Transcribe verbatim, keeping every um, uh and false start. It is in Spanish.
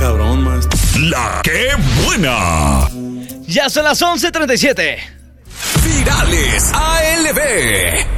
cabrón, maestro. La que buena. Ya son las once treinta y siete. Virales A L B.